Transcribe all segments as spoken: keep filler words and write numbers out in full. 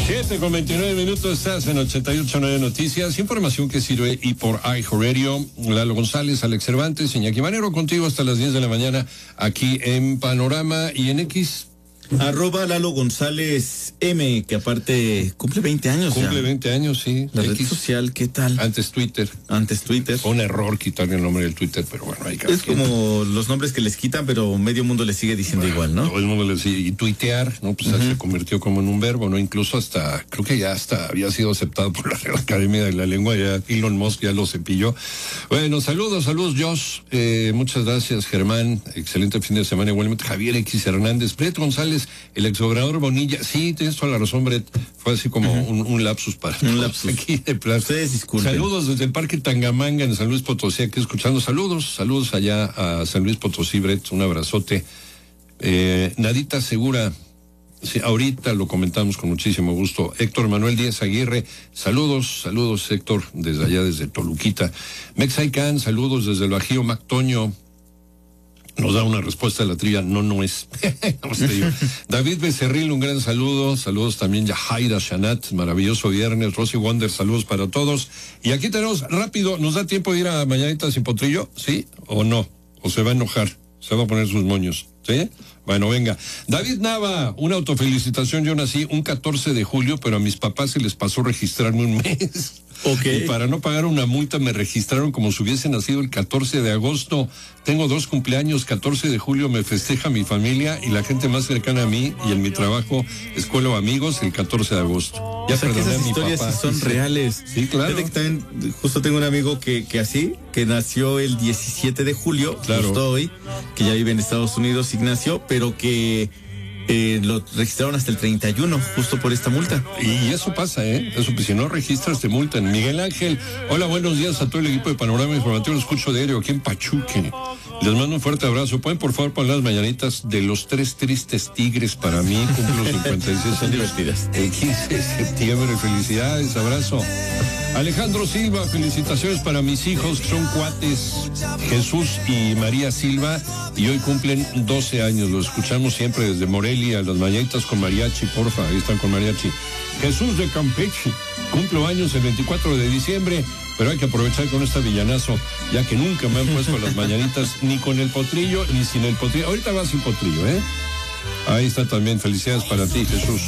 siete con veintinueve minutos, estás en ochenta y ocho punto nueve Noticias, información que sirve y por iHeartRadio. Lalo González, Alex Cervantes, Iñaki Manero, contigo hasta las diez de la mañana aquí en Panorama y en X. Arroba Lalo González M, que aparte cumple veinte años. Cumple ya. veinte años, sí. La X. red social, ¿qué tal? Antes Twitter. Antes Twitter. Fue un error quitarle el nombre del Twitter, pero bueno, hay que... Es como los nombres que les quitan, pero medio mundo les sigue diciendo bueno, igual, ¿no? Todo el mundo le sigue. Y tuitear, ¿no? Pues uh-huh. se convirtió como en un verbo, ¿no? Incluso hasta, creo que ya hasta había sido aceptado por la Real Academia de la Lengua, ya Elon Musk ya lo cepilló. Bueno, saludos, saludos, Josh. Eh, muchas gracias, Germán. Excelente fin de semana. Igualmente, Javier X Hernández. Brett González, el exgobernador Bonilla. Sí, tienes toda la razón, Brett. Fue así como uh-huh. un, un lapsus para un lapsus. Aquí de plaza. Ustedes disculpen. Saludos desde el Parque Tangamanga en San Luis Potosí, aquí escuchando. Saludos, saludos allá a San Luis Potosí, Brett. Un abrazote. Eh, Nadita Segura. Sí, ahorita lo comentamos con muchísimo gusto. Héctor Manuel Díaz Aguirre, saludos, saludos Héctor, desde allá, desde Toluquita. Mexaican, saludos desde el Bajío. Mactoño nos da una respuesta a la trivia, no, no es. David Becerril, un gran saludo. Saludos también Yahaira Shanat, maravilloso viernes. Rosy Wonder, saludos para todos. Y aquí tenemos, rápido, ¿nos da tiempo de ir a Mañanitas sin Potrillo? ¿Sí o no? ¿O se va a enojar? Se va a poner sus moños, ¿sí? Bueno, venga. David Nava, una autofelicitación. Yo nací un catorce de julio, pero a mis papás se les pasó registrarme un mes. Okay. Y para no pagar una multa me registraron como si hubiese nacido el catorce de agosto. Tengo dos cumpleaños, catorce de julio me festeja mi familia y la gente más cercana a mí y en mi trabajo, escuela o amigos, el catorce de agosto. Ya o sea, perdoné que esas a mi historias papá. Sí son sí, reales. Sí, claro. Que también, justo tengo un amigo que, que así, que nació el diecisiete de julio, claro. justo hoy, que ya vive en Estados Unidos, Ignacio, pero que Eh, lo registraron hasta el treinta y uno, justo por esta multa. Y eso pasa, ¿eh? Eso, pues si no registras, te multan. Miguel Ángel, hola, buenos días a todo el equipo de Panorama Informativo. Lo escucho diario aquí en Pachuque. Les mando un fuerte abrazo. ¿Pueden, por favor, poner las mañanitas de los tres tristes tigres para mí? Cumplo cincuenta y seis. Son divertidas. El quince de septiembre. Felicidades, abrazo. Alejandro Silva, felicitaciones para mis hijos, que son cuates, Jesús y María Silva, y hoy cumplen doce años. Lo escuchamos siempre desde Morelia, las mañanitas con mariachi, porfa, ahí están con mariachi. Jesús de Campeche, cumplo años el veinticuatro de diciembre, pero hay que aprovechar con esta villanazo, ya que nunca me han puesto las mañanitas, ni con el potrillo, ni sin el potrillo. Ahorita va sin potrillo, ¿eh? Ahí está también, felicidades para ti, Jesús.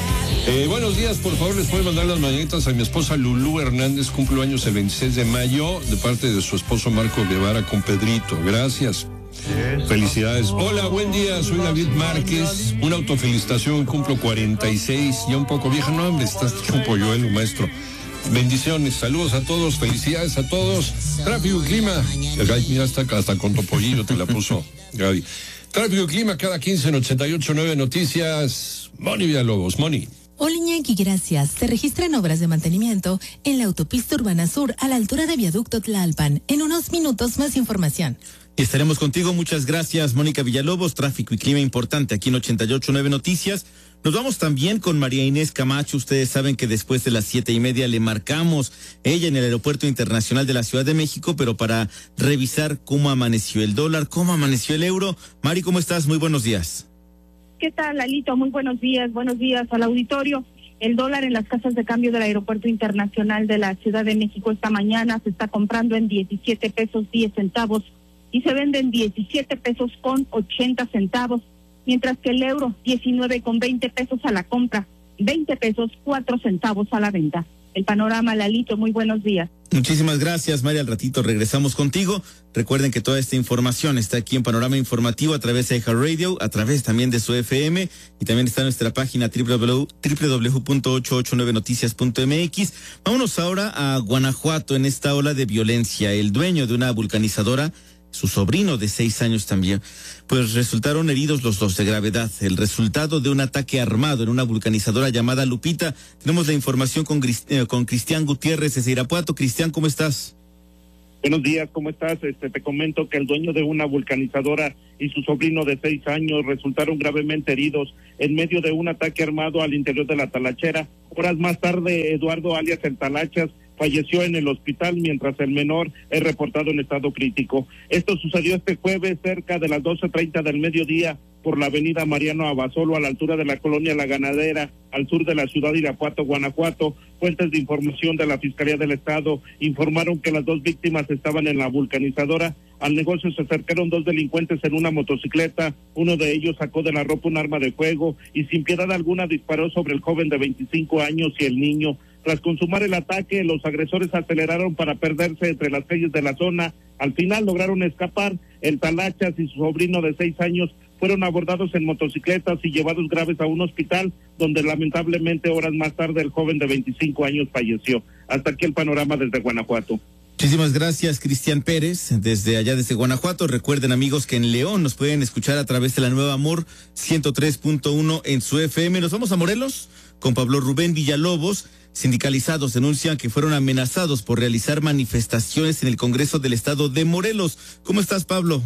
Eh, buenos días, por favor, les pueden mandar las mañanitas a mi esposa Lulú Hernández, cumple años el veintiséis de mayo, de parte de su esposo Marco Guevara con Pedrito. Gracias. Felicidades. Hola, buen día, soy David Márquez. Una autofelicitación, cumplo cuarenta y seis, ya un poco vieja. No, hombre, estás hecho un polluelo, maestro. Bendiciones, saludos a todos, felicidades a todos. Tráfico y clima. Ay, mira, hasta, hasta con topollillo te la puso Gaby. Tráfico y clima cada quince en ochenta y ocho punto nueve Noticias. Moni Villalobos, Moni. Hola, Iñaki, gracias. Se registran obras de mantenimiento en la autopista Urbana Sur a la altura de Viaducto Tlalpan. En unos minutos más información. Y estaremos contigo. Muchas gracias, Mónica Villalobos. Tráfico y clima importante aquí en ochenta y ocho punto nueve Noticias. Nos vamos también con María Inés Camacho. Ustedes saben que después de las siete y media le marcamos ella en el Aeropuerto Internacional de la Ciudad de México, pero para revisar cómo amaneció el dólar, cómo amaneció el euro. Mari, ¿cómo estás? Muy buenos días. ¿Qué tal, Lalito? Muy buenos días. Buenos días al auditorio. El dólar en las casas de cambio del Aeropuerto Internacional de la Ciudad de México esta mañana se está comprando en diecisiete pesos diez centavos y se vende en diecisiete pesos con ochenta centavos, mientras que el euro diecinueve con veinte pesos a la compra, veinte pesos cuatro centavos a la venta. El panorama, Lalito, muy buenos días. Muchísimas gracias, María. Al ratito regresamos contigo. Recuerden que toda esta información está aquí en Panorama Informativo a través de iHeartRadio, a través también de su F M, y también está en nuestra página doble u doble u doble u punto ochocientos ochenta y nueve noticias punto m x. Vámonos ahora a Guanajuato en esta ola de violencia. El dueño de una vulcanizadora, su sobrino de seis años también, pues resultaron heridos los dos de gravedad. El resultado de un ataque armado en una vulcanizadora llamada Lupita. Tenemos la información con, eh, con Cristian Gutiérrez desde Irapuato. Cristian, ¿cómo estás? Buenos días, ¿cómo estás? Este, te comento que el dueño de una vulcanizadora y su sobrino de seis años resultaron gravemente heridos en medio de un ataque armado al interior de la talachera. Horas más tarde, Eduardo alias el Talachas falleció en el hospital, mientras el menor es reportado en estado crítico. Esto sucedió este jueves cerca de las doce treinta del mediodía por la avenida Mariano Abasolo a la altura de la colonia La Ganadera, al sur de la ciudad de Irapuato, Guanajuato. Fuentes de información de la Fiscalía del Estado informaron que las dos víctimas estaban en la vulcanizadora. Al negocio se acercaron dos delincuentes en una motocicleta. Uno de ellos sacó de la ropa un arma de fuego y sin piedad alguna disparó sobre el joven de veinticinco años y el niño. Tras consumar el ataque, los agresores aceleraron para perderse entre las calles de la zona. Al final lograron escapar. El Talachas y su sobrino de seis años fueron abordados en motocicletas y llevados graves a un hospital, donde lamentablemente horas más tarde el joven de veinticinco años falleció. Hasta aquí el panorama desde Guanajuato. Muchísimas gracias, Cristian Pérez, desde allá, desde Guanajuato. Recuerden, amigos, que en León nos pueden escuchar a través de la Nueva Amor ciento tres punto uno en su F M. Nos vamos a Morelos con Pablo Rubén Villalobos. Sindicalizados denuncian que fueron amenazados por realizar manifestaciones en el Congreso del Estado de Morelos. ¿Cómo estás, Pablo?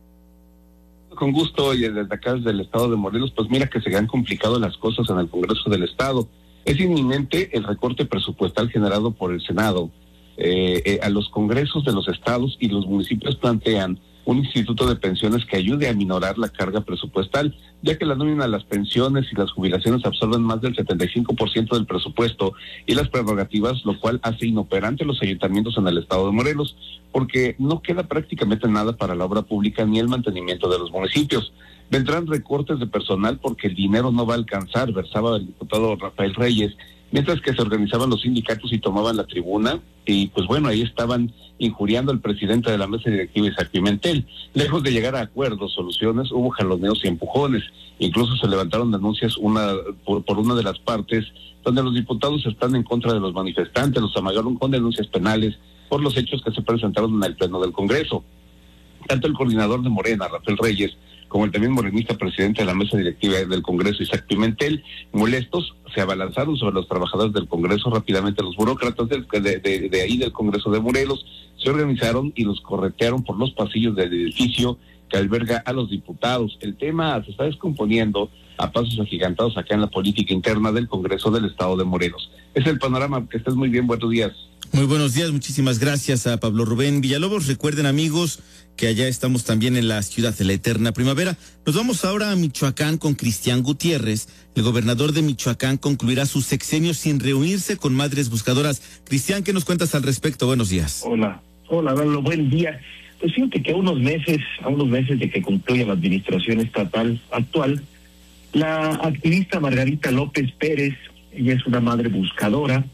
Con gusto, y desde acá, desde el Estado de Morelos, pues mira que se han complicado las cosas en el Congreso del Estado. Es inminente el recorte presupuestal generado por el Senado. Eh, eh, a los congresos de los estados y los municipios plantean un instituto de pensiones que ayude a minorar la carga presupuestal, ya que la nómina, las pensiones y las jubilaciones absorben más del setenta y cinco por ciento del presupuesto y las prerrogativas, lo cual hace inoperante los ayuntamientos en el estado de Morelos, porque no queda prácticamente nada para la obra pública ni el mantenimiento de los municipios. Vendrán recortes de personal porque el dinero no va a alcanzar, versaba el diputado Rafael Reyes, mientras que se organizaban los sindicatos y tomaban la tribuna, y pues bueno, ahí estaban injuriando al presidente de la mesa directiva, Isaac Pimentel. Lejos de llegar a acuerdos, soluciones, hubo jaloneos y empujones. Incluso se levantaron denuncias una por, por una de las partes, donde los diputados están en contra de los manifestantes, los amagaron con denuncias penales por los hechos que se presentaron en el Pleno del Congreso. Tanto el coordinador de Morena, Rafael Reyes, como el también morenista presidente de la mesa directiva del Congreso, Isaac Pimentel, molestos, se abalanzaron sobre los trabajadores del Congreso. Rápidamente los burócratas de, de, de, de ahí del Congreso de Morelos se organizaron y los corretearon por los pasillos del edificio que alberga a los diputados. El tema se está descomponiendo a pasos agigantados acá en la política interna del Congreso del Estado de Morelos. Es el panorama. Que estés muy bien, buenos días. Muy buenos días, muchísimas gracias a Pablo Rubén Villalobos. Recuerden, amigos, que allá estamos también en la ciudad de la eterna primavera. Nos vamos ahora a Michoacán con Cristian Gutiérrez. El gobernador de Michoacán concluirá su sexenio sin reunirse con madres buscadoras. Cristian, ¿qué nos cuentas al respecto? Buenos días. Hola, hola, Lalo, buen día. Pues fíjate que a unos meses, a unos meses de que concluya la administración estatal actual, la activista Margarita López Pérez, ella es una madre buscadora,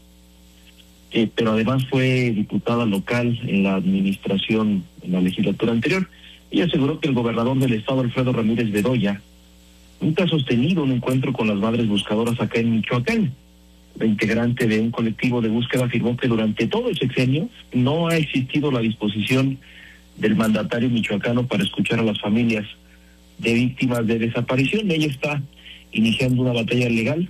Eh, pero además fue diputada local en la administración, en la legislatura anterior, y aseguró que el gobernador del estado, Alfredo Ramírez Bedoya, nunca ha sostenido un encuentro con las madres buscadoras acá en Michoacán. La integrante de un colectivo de búsqueda afirmó que durante todo el sexenio no ha existido la disposición del mandatario michoacano para escuchar a las familias de víctimas de desaparición. Ella está iniciando una batalla legal,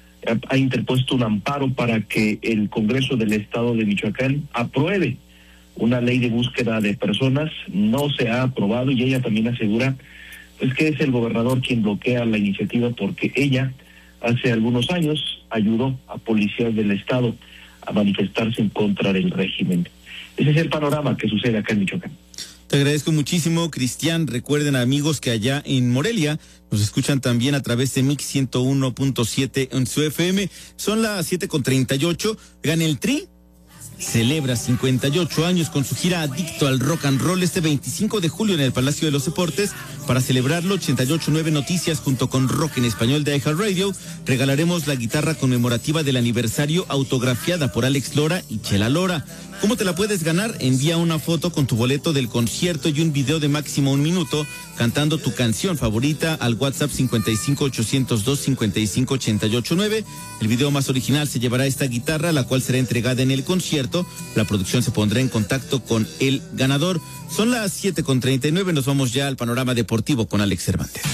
ha interpuesto un amparo para que el Congreso del Estado de Michoacán apruebe una ley de búsqueda de personas. No se ha aprobado y ella también asegura pues que es el gobernador quien bloquea la iniciativa porque ella hace algunos años ayudó a policías del Estado a manifestarse en contra del régimen. Ese es el panorama que sucede acá en Michoacán. Te agradezco muchísimo, Cristian. Recuerden, amigos, que allá en Morelia nos escuchan también a través de Mix ciento uno punto siete en su F M. Son las siete con treinta y ocho. Gana el Tri. Celebra cincuenta y ocho años con su gira Adicto al Rock and Roll este veinticinco de julio en el Palacio de los Deportes. Para celebrarlo, ochenta y ocho punto nueve Noticias junto con Rock en Español de iHeartRadio regalaremos la guitarra conmemorativa del aniversario autografiada por Alex Lora y Chela Lora. ¿Cómo te la puedes ganar? Envía una foto con tu boleto del concierto y un video de máximo un minuto cantando tu canción favorita al WhatsApp cincuenta y cinco ochocientos dos cincuenta y cinco ochenta y ocho nueve. El video más original se llevará esta guitarra, la cual será entregada en el concierto. La producción se pondrá en contacto con el ganador. Son las siete con treinta y nueve. Nos vamos ya al panorama deportivo con Alex Cervantes.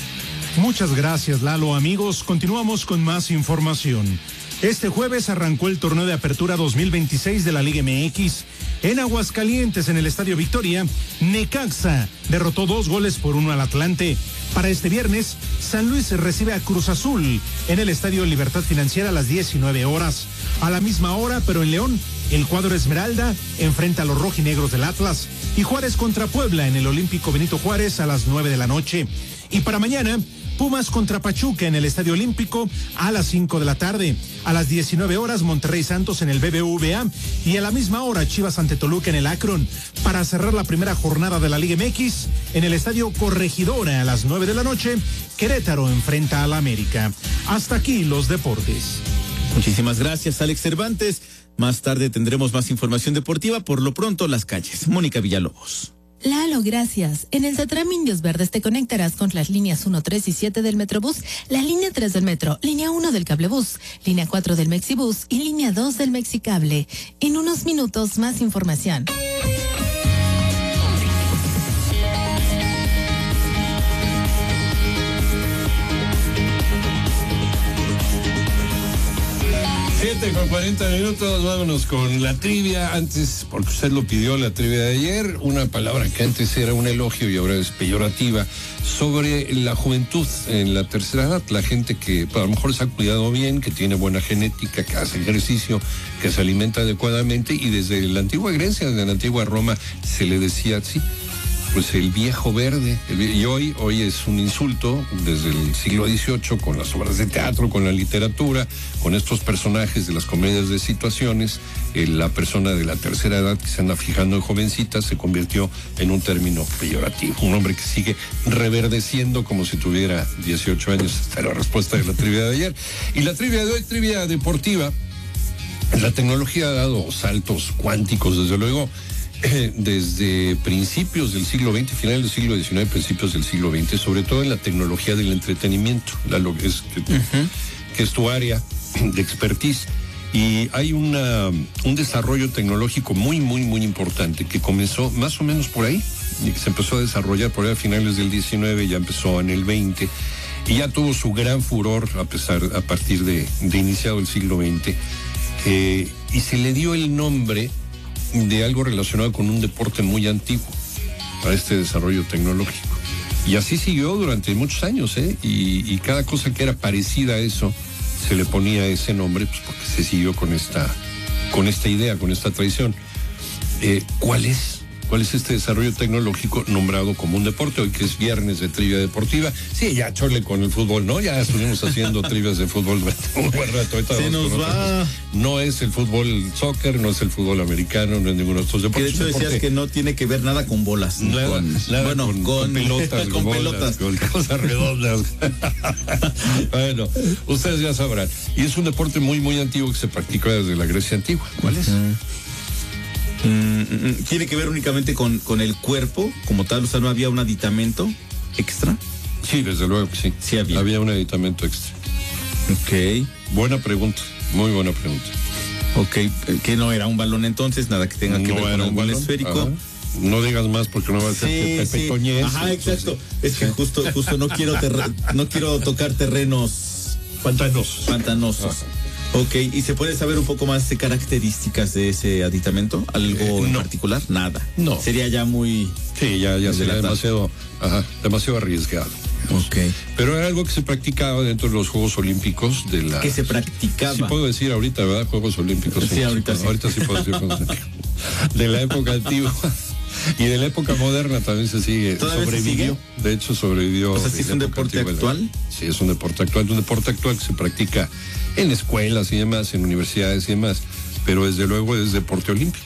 Muchas gracias, Lalo. Amigos, continuamos con más información. Este jueves arrancó el torneo de apertura dos mil veintiséis de la Liga M X. En Aguascalientes, en el Estadio Victoria, Necaxa derrotó dos goles por uno al Atlante. Para este viernes, San Luis recibe a Cruz Azul en el Estadio Libertad Financiera a las diecinueve horas. A la misma hora, pero en León, el cuadro Esmeralda enfrenta a los rojinegros del Atlas y Juárez contra Puebla en el Olímpico Benito Juárez a las nueve de la noche. Y para mañana, Pumas contra Pachuca en el Estadio Olímpico a las cinco de la tarde. A las diecinueve horas, Monterrey Santos en el B B V A. Y a la misma hora, Chivas ante Toluca en el Akron. Para cerrar la primera jornada de la Liga M X, en el Estadio Corregidora a las nueve de la noche, Querétaro enfrenta a la América. Hasta aquí los deportes. Muchísimas gracias, Alex Cervantes. Más tarde tendremos más información deportiva. Por lo pronto, las calles. Mónica Villalobos. Lalo, gracias. En el Satram Indios Verdes te conectarás con las líneas uno, tres y siete del Metrobús, la línea tres del Metro, línea uno del Cablebús, línea cuatro del Mexibús y línea dos del Mexicable. En unos minutos, más información. siete con cuarenta minutos, vámonos con la trivia. Antes, porque usted lo pidió, la trivia de ayer, una palabra que antes era un elogio y ahora es peyorativa, sobre la juventud en la tercera edad, la gente que a lo mejor se ha cuidado bien, que tiene buena genética, que hace ejercicio, que se alimenta adecuadamente, y desde la antigua Grecia, desde la antigua Roma, se le decía así, pues el viejo verde, el, y hoy, hoy es un insulto desde el siglo dieciocho, con las obras de teatro, con la literatura, con estos personajes de las comedias de situaciones, eh, la persona de la tercera edad que se anda fijando en jovencitas se convirtió en un término peyorativo, un hombre que sigue reverdeciendo como si tuviera dieciocho años. Esta es la respuesta de la trivia de ayer. Y la trivia de hoy, trivia deportiva. La tecnología ha dado saltos cuánticos, desde luego, desde principios del siglo veinte, finales del siglo diecinueve, principios del siglo veinte, sobre todo en la tecnología del entretenimiento, la, lo, es, que, uh-huh. que es tu área de expertise. Y hay una, un desarrollo tecnológico muy, muy, muy importante que comenzó más o menos por ahí, y que se empezó a desarrollar por ahí a finales del diecinueve, ya empezó en el veinte, y ya tuvo su gran furor a, pesar, a partir de, de iniciado el siglo veinte, eh, y se le dio el nombre de algo relacionado con un deporte muy antiguo para este desarrollo tecnológico. Y así siguió durante muchos años, ¿eh? Y, y cada cosa que era parecida a eso se le ponía ese nombre, pues porque se siguió con esta, con esta idea, con esta tradición. Eh, ¿Cuál es? ¿Cuál es este desarrollo tecnológico nombrado como un deporte? Hoy que es viernes de trivia deportiva. Sí, ya chole con el fútbol, ¿no? Ya estuvimos haciendo trivias de fútbol un buen rato. Ahorita se nos va. No es el fútbol soccer, no es el fútbol americano, no es ninguno de estos deportes. Que de hecho decías que no tiene que ver nada con bolas. Nada, con, nada bueno, con, con, con pelotas, con, con bolas, pelotas. Con cosas redondas. Bueno, ustedes ya sabrán. Y es un deporte muy, muy antiguo que se practica desde la Grecia antigua. ¿Cuál es? Uh-huh. Mm, ¿Tiene que ver únicamente con, con el cuerpo como tal? O sea, ¿no había un aditamento extra? Sí, desde luego que sí. Sí había. Había un aditamento extra. Ok. Buena pregunta, muy buena pregunta. Ok, que no era un balón entonces, nada que tenga que no ver con era un balón esférico. Ajá. No digas más porque no va a ser sí, Pepe sí. Toñez. Ajá, exacto. Es que justo, justo no quiero terre- no quiero tocar terrenos pantanosos. Pantanosos. Ajá. Ok, ¿y se puede saber un poco más de características de ese aditamento? ¿Algo eh, no. en particular? Nada. No. Sería ya muy... Sí, ya, ya sería demasiado, ajá, demasiado arriesgado. Ok. Pero era algo que se practicaba dentro de los Juegos Olímpicos de la... ¿Qué se practicaba? Sí puedo decir ahorita, ¿verdad? Juegos Olímpicos. Sí, sí ahorita sí. Ahorita sí puedo decir Juegos Olímpicos. De la época antigua. Y de la época moderna también se sigue. Sobrevivió. Se sigue? De hecho, sobrevivió. O sea, ¿sí es un deporte actual? Sí, es un deporte actual. Es un deporte actual que se practica en escuelas y demás, en universidades y demás. Pero desde luego es deporte olímpico.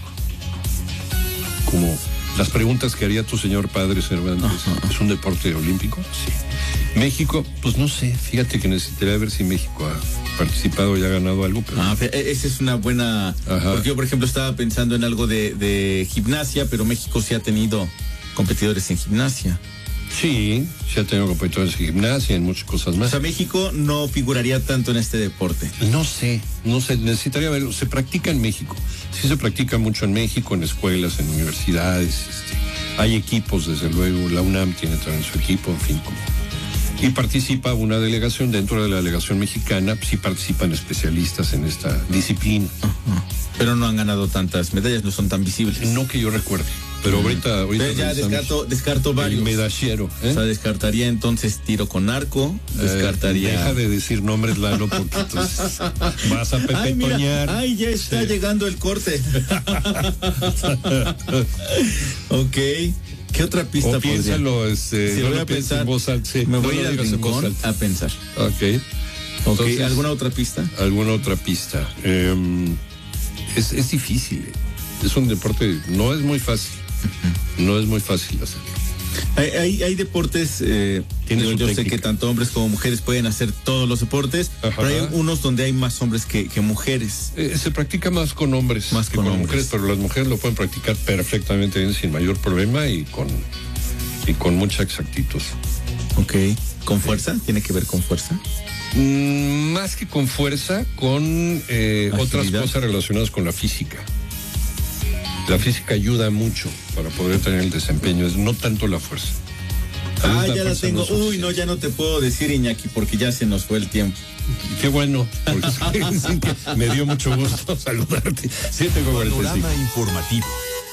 Como las preguntas que haría tu señor padre Cervantes. Ajá. ¿Es un deporte olímpico? Sí. México, pues no sé. Fíjate que necesitaría ver si México ha participado y ha ganado algo. Pero... Ah, esa es una buena... Ajá. Porque yo, por ejemplo, estaba pensando en algo de, de gimnasia, pero México sí ha tenido competidores en gimnasia. Sí, sí ha tenido competidores en gimnasia, en muchas cosas más. O sea, México no figuraría tanto en este deporte. No sé, no sé, necesitaría verlo. Se practica en México. Sí se practica mucho en México, en escuelas, en universidades. Este, hay equipos, desde luego. La UNAM tiene también su equipo, en fin, como... Y participa una delegación, dentro de la delegación mexicana, sí participan especialistas en esta disciplina. Uh-huh. Pero no han ganado tantas medallas, no son tan visibles. No que yo recuerde, pero uh-huh. ahorita... ahorita pero ya descarto, descarto varios. El medallero. ¿eh? O sea, descartaría entonces tiro con arco, descartaría... Eh, deja de decir nombres, Lalo, porque entonces vas a pepetoñar. Ay, ay, ya está sí. llegando el corte. Ok. ¿Qué otra pista o piénsalo, podría? este, Si no lo voy lo a pienses pensar, en voz alta, sí, me no voy lo a ir al digas en voz rincón alta. a pensar. Ok. Ok, Entonces, ¿alguna otra pista? ¿Alguna otra pista? Eh, es, es difícil. Es un deporte, no es muy fácil. No es muy fácil hacerlo. Hay, hay, hay deportes, eh, Tiene yo, su yo sé técnica. que tanto hombres como mujeres pueden hacer todos los deportes, Ajá. pero hay unos donde hay más hombres que, que mujeres. Eh, se practica más con hombres Más que con con, hombres. mujeres, pero las mujeres lo pueden practicar perfectamente bien, sin mayor problema y con, y con mucha exactitud. Ok, ¿con fuerza? ¿Tiene que ver con fuerza? Mm, más que con fuerza, con eh, otras Agilidad. cosas relacionadas con la física. La física ayuda mucho para poder tener el desempeño, es no tanto la fuerza. A Ah, veces ya la fuerza tengo. es Uy, suficiente. no, ya no te puedo decir, Iñaki, porque ya se nos fue el tiempo. Qué bueno, porque sí, que me dio mucho gusto saludarte. siete con cuarenta y cinco. Panorama informativo.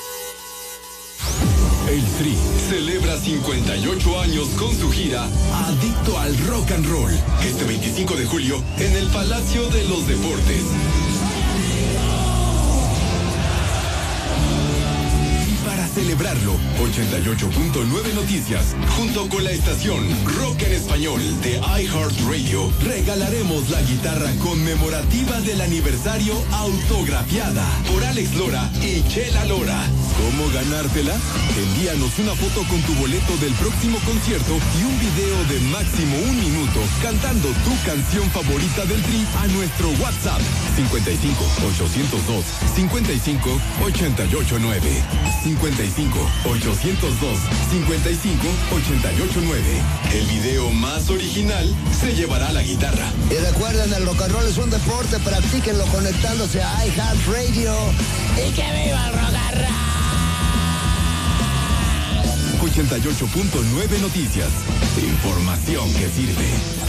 El Tri celebra cincuenta y ocho años con su gira Adicto al Rock and Roll, este veinticinco de julio en el Palacio de los Deportes. Y para celebrarlo, ochenta y ocho punto nueve Noticias, junto con la estación Rock en Español de iHeartRadio, regalaremos la guitarra conmemorativa del aniversario autografiada por Alex Lora y Chela Lora. ¿Cómo ganártela? Envíanos una foto con tu boleto del próximo concierto y un video de máximo un minuto cantando tu canción favorita del Tri a nuestro WhatsApp cincuenta y cinco, ochocientos dos, cincuenta y cinco, ochenta y ocho nueve. cincuenta y cinco, ochocientos dos, cincuenta y cinco, ochenta y ocho nueve. El video más original se llevará la guitarra. Y recuerden, el rock and roll es un deporte, practíquenlo conectándose a iHeartRadio. ¡Y que viva el rock and roll! ochenta y ocho punto nueve Noticias. Información que sirve.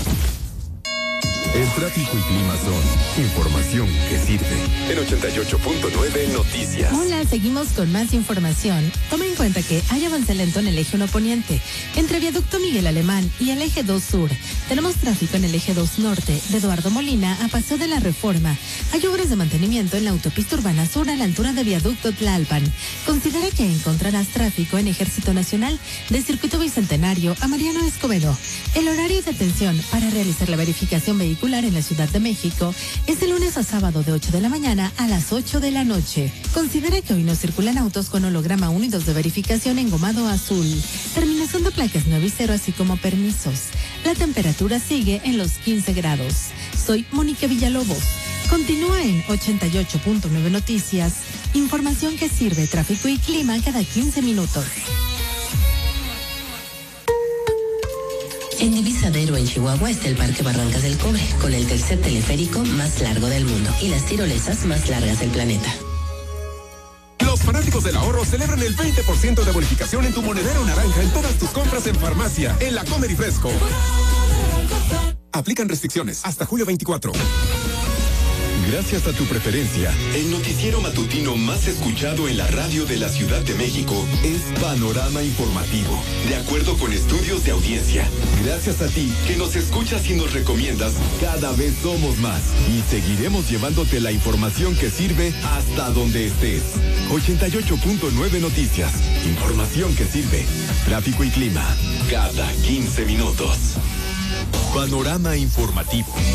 El tráfico y clima son información que sirve. En ochenta y ocho punto nueve Noticias. Hola, seguimos con más información. Toma en cuenta que hay avance lento en el eje uno poniente, entre Viaducto Miguel Alemán y el eje dos sur. Tenemos tráfico en el eje dos norte, de Eduardo Molina a Paseo de la Reforma. Hay obras de mantenimiento en la autopista urbana sur a la altura de Viaducto Tlalpan. Considera que encontrarás tráfico en Ejército Nacional de Circuito Bicentenario a Mariano Escobedo. El horario de atención para realizar la verificación vehicular en la Ciudad de México es de lunes a sábado de ocho de la mañana a las ocho de la noche. Considera que hoy no circulan autos con holograma uno y dos de verificación engomado azul. Terminación de placas nueve y cero, así como permisos. La temperatura sigue en los quince grados. Soy Mónica Villalobos. Continúa en ochenta y ocho punto nueve Noticias. Información que sirve, tráfico y clima cada quince minutos. En Divisadero, en Chihuahua, está el Parque Barrancas del Cobre, con el tercer teleférico más largo del mundo y las tirolesas más largas del planeta. Los fanáticos del ahorro celebran el veinte por ciento de bonificación en tu monedero naranja en todas tus compras en farmacia, en la Comer y Fresco. Aplican restricciones hasta julio veinticuatro. Gracias a tu preferencia, el noticiero matutino más escuchado en la radio de la Ciudad de México es Panorama Informativo, de acuerdo con estudios de audiencia. Gracias a ti, que nos escuchas y nos recomiendas, cada vez somos más y seguiremos llevándote la información que sirve hasta donde estés. ochenta y ocho punto nueve Noticias, información que sirve. Tráfico y clima, cada quince minutos. Panorama Informativo.